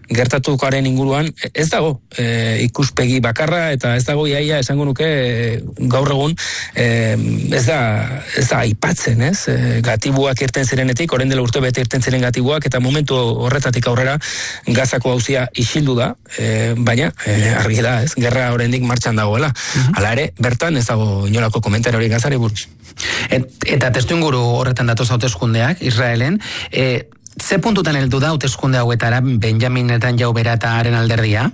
gertatukoaren inguruan ez dago ikuspegi bakarra, eta ez dago iaia esango nuke gaur egun ez da aipatzen, ez? Gatibuak irten zirenetik, orain dela urte bete irten ziren gatibuak, eta momentu horretatik aurrera Gazako auzia isildu da, baina argi da, ez? Gerra oraindik martxan dagoela. Hala ere, bertan ez dago inolako komentari hori Gazari buruz. Eta testuinguru horretan datoz hauteskundeak Israelen, ze puntutan heldu da hauteskunde hauetara Benjamin Netanyahu bera eta haren alderdia?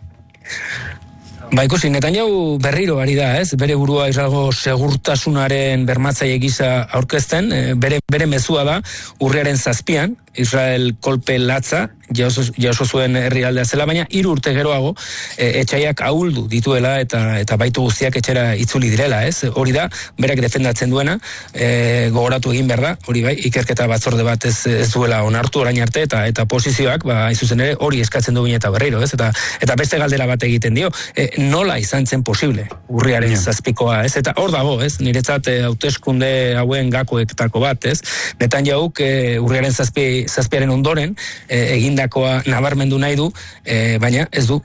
Ba, ikusi, Netanyahu berriro ari da, ez? Bere burua Israelgo segurtasunaren bermatzaile gisa aurkezten, bere mezua da, urriaren 7 Israel kolpe latza jaso zuen herrialdea zela, baina 3 urte geroago etxaiak ahuldu dituela eta baitu guztiak etxera itzuli direla, ez? Hori da, berak defendatzen duena, gogoratu egin behar da, hori bai, ikerketa batzorde bat ez duela onartu orain arte, eta posizioak, ba, hain zuzen ere, hori eskatzen du eta berriro, ez? Eta beste galdera bat egiten dio, nola izan zen posible urriaren 7koa, ez? Eta hor dago, ez? Niretzat hauteskunde hauen gakoetako bat, ez? Netanyahuk urriaren 7 ondoren egindakoa nabarmendu nahi du, baina ez du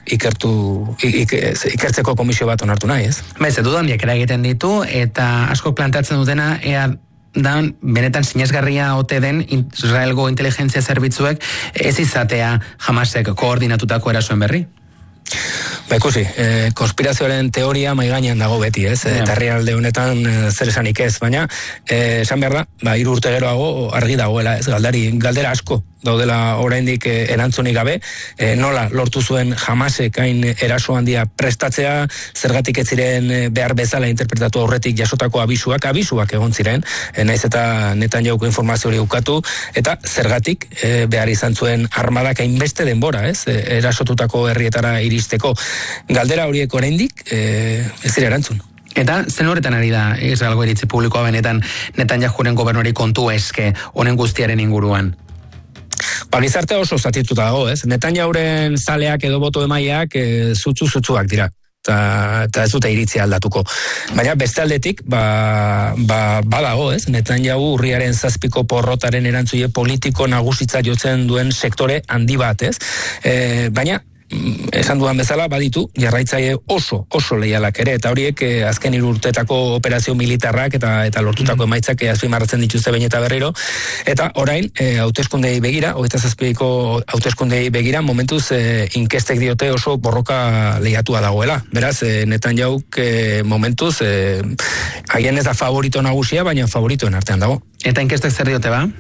ikertzeko komisio bat onartu nahi, ez? Bez, dudan diakera egiten ditu, eta asko plantatzen dutena, da benetan sinesgarria ote den Israelgo inteligentzia zerbitzuek ez izatea Hamasek koordinatutako erasoen berri? Ba, ikusi, konspirazioaren teoria maigainan dago beti, ez? Eta herrialde honetan zer esanik ez, baina esan behar da, 3 urte geroago argi dagoela, ez? Galdera asko daudela oraindik erantzunik gabe, nola lortu zuen Hamasek hain eraso handia prestatzea, zergatik ez ziren behar bezala interpretatu aurretik jasotako abisuak egon ziren, naiz eta Netanyahuk informazio hori ukatu, eta zergatik behar izan zuen armadak hainbeste denbora, ez? Erasotutako herrietara iristeko. Galdera horiek oraindik ez dira erantzun. Eta zen horretan ari da Israelgo iritzi publikoa benetan Netanyahuren gobernuari kontu eske honen guztiaren inguruan? Ba, gizartea oso zatituta dago, ez? Netanyahuren zaleak edo boto emaileak zutzuak dira. Eta ez dute iritzia aldatuko. Baina beste aldetik, badago, ez? Netanyahu urriaren 7ko porrotaren erantzuile politiko nagusitza jotzen duen sektore handi bat, ez? Baina esan dudan bezala baditu jarraitzaile oso leialak ere, eta horiek azken 3 urtetako operazio militarrak eta lortutako emaitzak azpimarratzen dituzte behin eta berriro, eta orain hauteskundei begira, 27ko hauteskundei begira, momentuz inkestek diote oso borroka lehiatua dagoela. Beraz, Netanyahuk momentuz haien ez da favorito nagusia, baina favoritoen artean dago. Eta inkestek zer diote ba?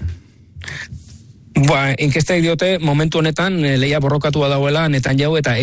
Ba, inkestek diote momentu honetan lehia borrokatua dagoela Netanyahu eta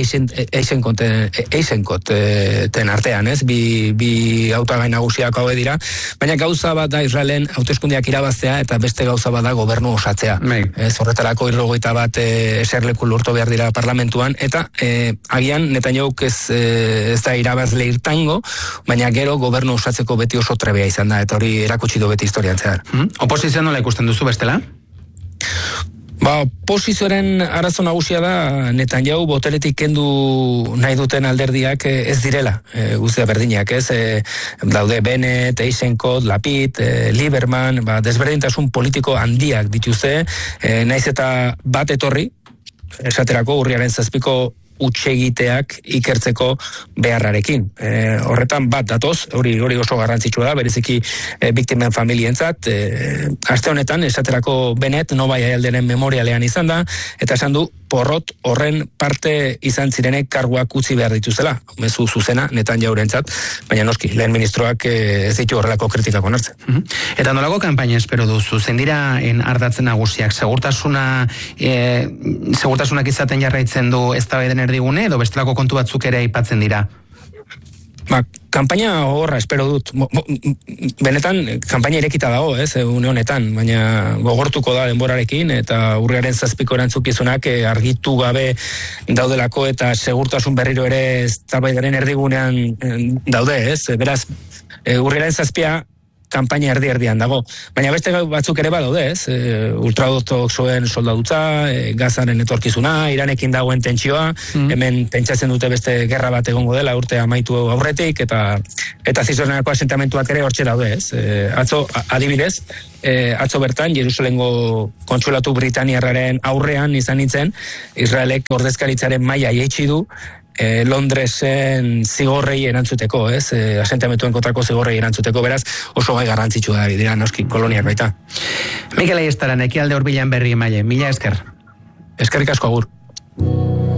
Eisenkot artean, ez? Bi hautagai nagusiak hauek dira, baina gauza bat da Israelen hauteskundeak irabaztea eta beste gauza bat da gobernu osatzea. Ez horretarako 51 eserleku lortu behar dira parlamentuan, eta agian Netanyahuk ez da irabazle irtango, baina gero gobernu osatzeko beti oso trebea izan da, eta hori erakutsi du beti historian zehar. Oposizioa nola ikusten duzu bestela? Ba, oposizioaren arazo nagusia da Netanyahu boteretik kendu nahi duten alderdiak ez direla, guztia berdinak, ez? Daude Bennett, Eisenkot, Lapid, Lieberman, desberdintasun politiko handiak dituzte, naiz eta bat etorri, esaterako urriaren 7ko utsegiteak ikertzeko beharrarekin. Horretan bat datoz, hori oso garrantzitsua da, bereziki biktimen familientzat. Aste honetan, esaterako Bennett, Nobai Alderen memorialean izan da, eta esan du, porrot horren parte izan zirenek karguak utzi behar dituzela, mezu zuzena Netanyahurentzat, baina noski, lehen ministroak ez ditu horrelako kritikak onartzen. Eta nolako kanpaina espero duzu? Zein dira ardatzen nagusiak? Segurtasunak izaten jarraitzen du eztabaiden erdigune, edo bestelako kontu batzuk ere aipatzen dira? Ba, kanpaina horra espero dut. Benetan, kanpaina irekita dago, ez, une honetan, baina gogortuko da denborarekin, eta urriaren 7ko erantzukizunak argitu gabe daudelako, eta segurtasun berriro ere eztabaidaren erdigunean daude, ez? Beraz, urriaren 7 kanpaina erdi-erdian dago. Baina beste batzuk ere badaude, ez? Ultraortodoxoen soldadutza, Gazaren etorkizuna, Iranekin dagoen tentsioa, hemen pentsatzen dute beste gerra bat egongo dela urte amaitu aurretik, eta Zisordenako asentamentuak ere hortxe daude, ez? Atzo, adibidez, atzo bertan, Jerusalengo kontsulatu britaniarraren aurrean izan nintzen, Israelek ordezkaritzaren maila jaitsi du, Londresen zigorrei erantzuteko, ez? Asentamentuen kontrako zigorrei erantzuteko, beraz, oso gai garrantzitsua dira, noski, koloniak baita. Mikel Aiestaran, Ekialde Hurbilan Berri Emaile, mila esker. Eskerrik asko agur.